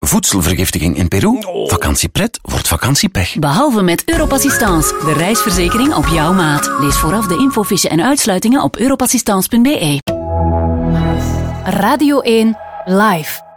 voedselvergiftiging in Peru. Vakantiepret wordt vakantiepech. Behalve met Europassistance, de reisverzekering op jouw maat. Lees vooraf de infofiche en uitsluitingen op europassistance.be. Radio 1 Live.